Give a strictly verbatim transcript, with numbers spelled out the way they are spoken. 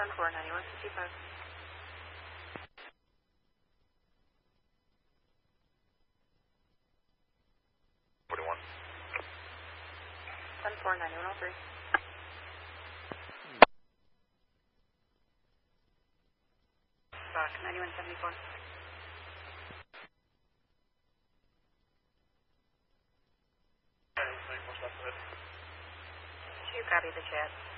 ten four, ninety-one fifty-five. forty-one. ten four, ninety-one oh three. Back, ninety-one seventy-four. You copy the chat.